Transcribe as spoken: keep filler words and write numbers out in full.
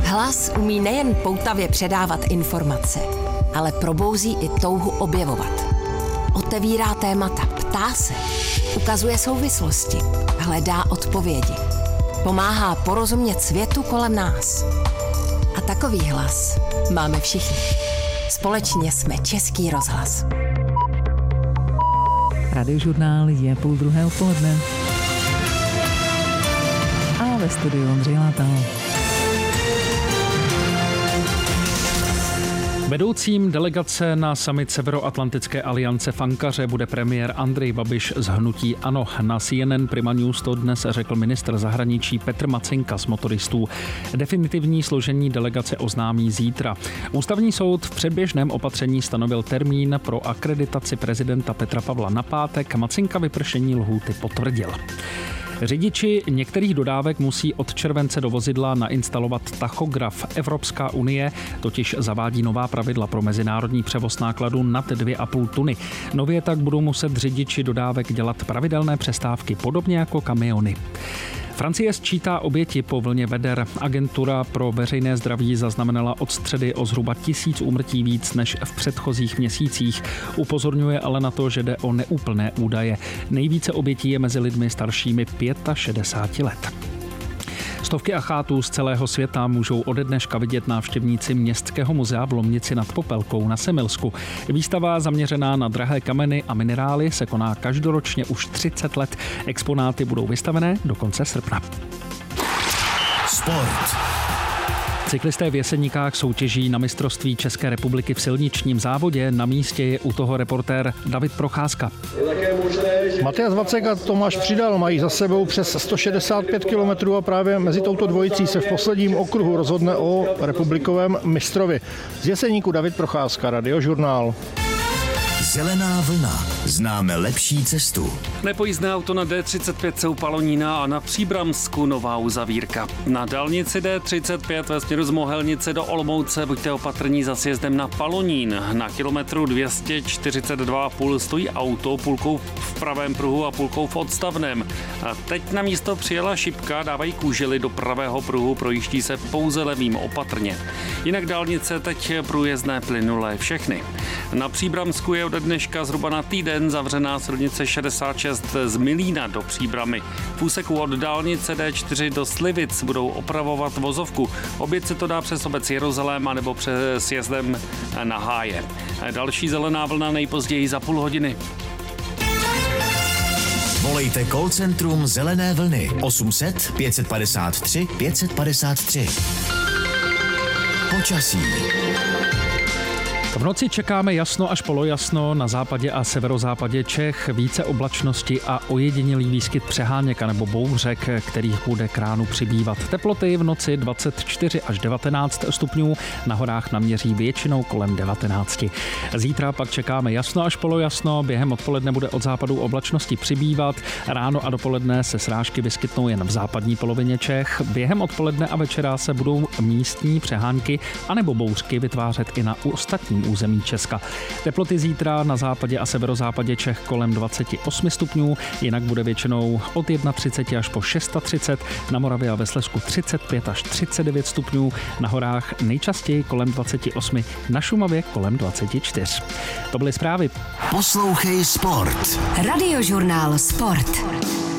Hlas umí nejen poutavě předávat informace, ale probouzí i touhu objevovat. Otevírá témata, ptá se, ukazuje souvislosti, hledá odpovědi. Pomáhá porozumět světu kolem nás. A takový hlas máme všichni. Společně jsme Český rozhlas. Radiožurnál je půl druhé odpoledne. A ve studiu Ondřej Látal. Vedoucím delegace na summit Severoatlantické aliance v Ankaře bude premiér Andrej Babiš z hnutí ANO. Na C N N Prima News to dnes řekl ministr zahraničí Petr Macinka z Motoristů. Definitivní složení delegace oznámí zítra. Ústavní soud v předběžném opatření stanovil termín pro akreditaci prezidenta Petra Pavla na pátek. Macinka vypršení lhůty potvrdil. Řidiči některých dodávek musí od července do vozidla nainstalovat tachograf. Evropská unie totiž zavádí nová pravidla pro mezinárodní převoz nákladu nad dvě a půl tuny. Nově tak budou muset řidiči dodávek dělat pravidelné přestávky, podobně jako kamiony. Francie sčítá oběti po vlně veder. Agentura pro veřejné zdraví zaznamenala od středy o zhruba tisíc úmrtí víc než v předchozích měsících. Upozorňuje ale na to, že jde o neúplné údaje. Nejvíce obětí je mezi lidmi staršími šedesáti pěti let. Stovky achátů z celého světa můžou ode dneška vidět návštěvníci Městského muzea v Lomnici nad Popelkou na Semilsku. Výstava zaměřená na drahé kameny a minerály se koná každoročně už třicet let. Exponáty budou vystavené do konce srpna. Sport. Cyklisté v Jeseníkách soutěží na mistrovství České republiky v silničním závodě. Na místě je u toho reportér David Procházka. Matias Vacek a Tomáš Přidal mají za sebou přes sto šedesát pět kilometrů a právě mezi touto dvojicí se v posledním okruhu rozhodne o republikovém mistrovi. Z Jeseníku David Procházka, Radiožurnál. Zelená vlna. Známe lepší cestu. Nepojízdné auto na D třicet pět u Palonína a na Příbramsku nová uzavírka. Na dálnici D třicet pět ve směru z Mohelnice do Olomouce buďte opatrní za sjezdem na Palonín. Na kilometru dvě stě čtyřicet dva a půl stojí auto, půlkou v pravém pruhu a půlkou v odstavném. A teď na místo přijela šipka, dávají kůžely do pravého pruhu, projíždí se pouze levým opatrně. Jinak dálnice teď průjezdné plynulé všechny. Na Příbramsku je od dneška zhruba na týden zavřená silnice šedesát šest z Milína do Příbramy. V úseku od dálnice D čtyři do Slivic budou opravovat vozovku. Obět se to dá přes obec Jeruzaléma nebo přes sjezdem na Háje. Další zelená vlna nejpozději za půl hodiny. Volejte call centrum Zelené vlny osm set pět padesát tři pět padesát tři. Počasí. V noci čekáme jasno až polojasno, na západě a severozápadě Čech více oblačnosti a ojedinělý výskyt přeháněk nebo bouřek, kterých bude k ránu přibývat. Teploty v noci dvacet čtyři až devatenáct stupňů, na horách naměří většinou kolem devatenáct. Zítra pak čekáme jasno až polojasno, během odpoledne bude od západu oblačnosti přibývat, ráno a dopoledne se srážky vyskytnou jen v západní polovině Čech, během odpoledne a večera se budou místní přehánky anebo bouřky vytvářet i na ostatním území Česka. Teploty zítra na západě a severozápadě Čech kolem dvacet osm stupňů, jinak bude většinou od třicet jedna až po třicet šest, na Moravě a ve Slezsku třicet pět až třicet devět stupňů, na horách nejčastěji kolem dvacet osm, na Šumavě kolem dvacet čtyři. To byly zprávy. Poslouchej sport. Radiožurnál Sport.